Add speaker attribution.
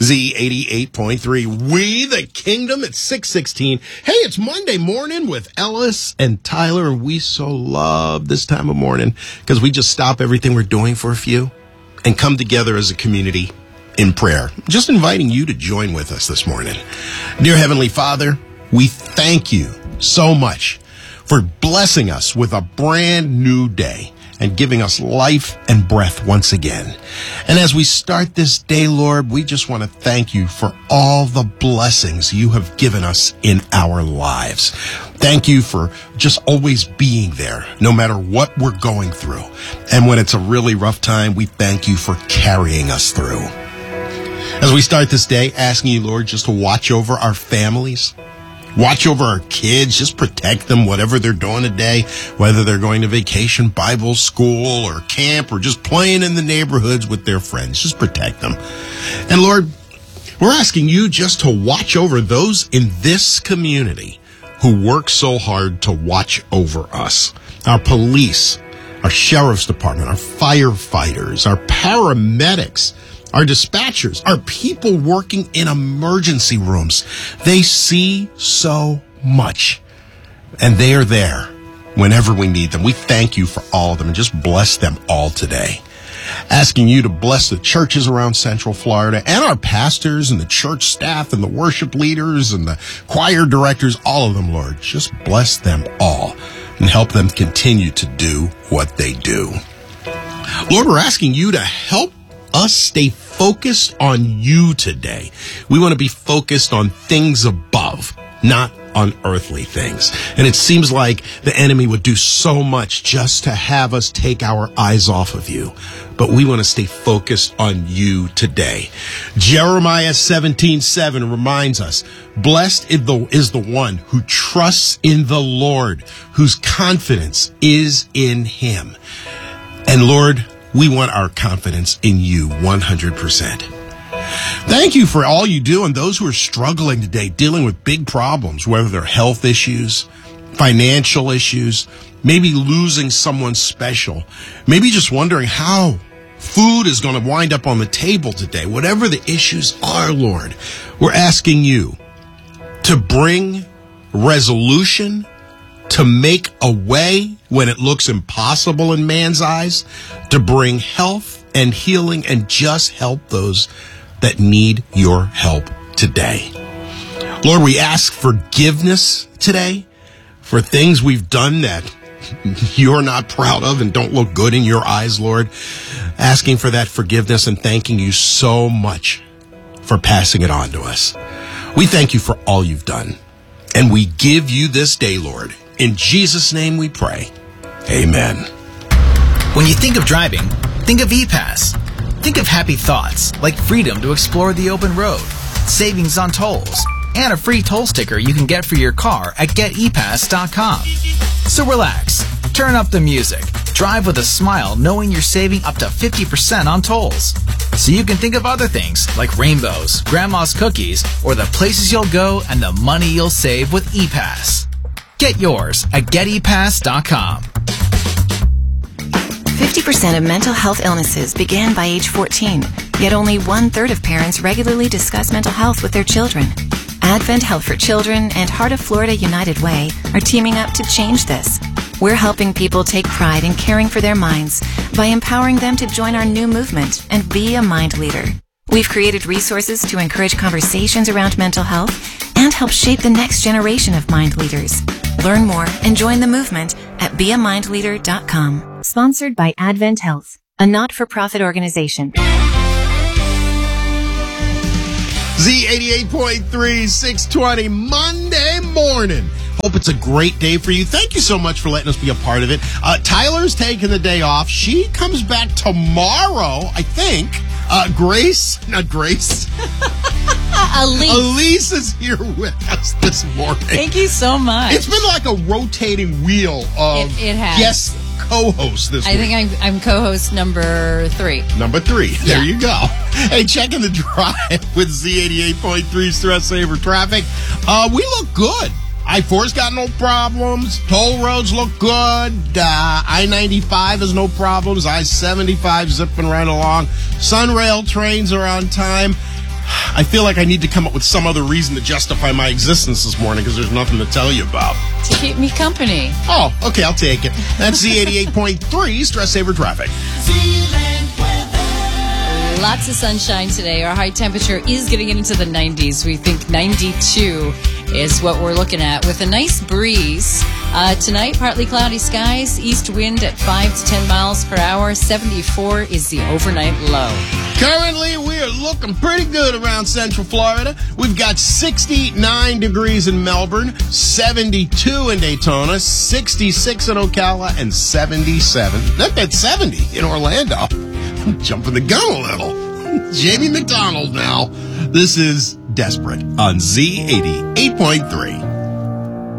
Speaker 1: Z88.3. We the Kingdom at 6:16. Hey, it's Monday morning with Ellis and Tyler, and we so love this time of morning because we just stop everything we're doing for a few and come together as a community in prayer. Just inviting you to join with us this morning. Dear Heavenly Father, we thank you so much for blessing us with a brand new day and giving us life and breath once again. And as we start this day, Lord, we just want to thank you for all the blessings you have given us in our lives. Thank you for just always being there, no matter what we're going through. And when it's a really rough time, we thank you for carrying us through. As we start this day, asking you, Lord, just to watch over our families, watch over our kids, just protect them, whatever they're doing today, whether they're going to vacation, Bible school, or camp, or just playing in the neighborhoods with their friends. Just protect them. And Lord, we're asking you just to watch over those in this community who work so hard to watch over us. Our police, our sheriff's department, our firefighters, our paramedics, our dispatchers, our people working in emergency rooms. They see so much, and they are there whenever we need them. We thank you for all of them and just bless them all today. Asking you to bless the churches around Central Florida and our pastors and the church staff and the worship leaders and the choir directors, all of them, Lord. Just bless them all and help them continue to do what they do. Lord, we're asking you to help us stay focused on you today. We want to be focused on things above, not on earthly things. And it seems like the enemy would do so much just to have us take our eyes off of you. But we want to stay focused on you today. Jeremiah 17:7 reminds us, blessed is the one who trusts in the Lord, whose confidence is in him. And Lord, we want our confidence in you 100%. Thank you for all you do and those who are struggling today, dealing with big problems, whether they're health issues, financial issues, maybe losing someone special, maybe just wondering how food is going to wind up on the table today. Whatever the issues are, Lord, we're asking you to bring resolution, to make a way when it looks impossible in man's eyes, to bring health and healing and just help those that need your help today. Lord, we ask forgiveness today for things we've done that you're not proud of and don't look good in your eyes, Lord. Asking for that forgiveness and thanking you so much for passing it on to us. We thank you for all you've done, and we give you this day, Lord. In Jesus' name we pray. Amen.
Speaker 2: When you think of driving, think of E-Pass. Think of happy thoughts like freedom to explore the open road, savings on tolls, and a free toll sticker you can get for your car at GetEPass.com. So relax, turn up the music, drive with a smile knowing you're saving up to 50% on tolls. So you can think of other things like rainbows, grandma's cookies, or the places you'll go and the money you'll save with E-Pass. Get yours at GetEPass.com.
Speaker 3: 50% of mental health illnesses begin by age 14, yet only 1/3 of parents regularly discuss mental health with their children. Advent Health for Children and Heart of Florida United Way are teaming up to change this. We're helping people take pride in caring for their minds by empowering them to join our new movement and be a mind leader. We've created resources to encourage conversations around mental health and help shape the next generation of mind leaders. Learn more and join the movement at beamindleader.com. Sponsored by Advent Health, a not-for-profit organization.
Speaker 1: Z88.3, 620, Monday morning. Hope it's a great day for you. Thank you so much for letting us be a part of it. Tyler's taking the day off. She comes back tomorrow, I think. Elise is here with us this morning.
Speaker 4: Thank you so much.
Speaker 1: It's been like a rotating wheel of
Speaker 4: it has.
Speaker 1: guest co-hosts this week.
Speaker 4: I think I'm co-host number 3.
Speaker 1: Number 3.
Speaker 4: Yeah.
Speaker 1: There you go. Hey, checking the drive with Z88.3 Stress Saver Traffic. We look good. I-4's got no problems. Toll roads look good. I-95 has no problems. I-75 zipping right along. Sunrail trains are on time. I feel like I need to come up with some other reason to justify my existence this morning because there's nothing to tell you about.
Speaker 4: To keep me company.
Speaker 1: Oh, okay, I'll take it. That's Z88.3 Stress Saver Traffic.
Speaker 4: Lots of sunshine today. Our high temperature is getting into the 90s. We think 92 is what we're looking at with a nice breeze. Tonight, partly cloudy skies, east wind at 5 to 10 miles per hour. 74 is the overnight low.
Speaker 1: Currently, we are looking pretty good around Central Florida. We've got 69 degrees in Melbourne, 72 in Daytona, 66 in Ocala, and 77. Not that 70 in Orlando. I'm jumping the gun a little. Jamie McDonald now. This is Desperate on Z88.3.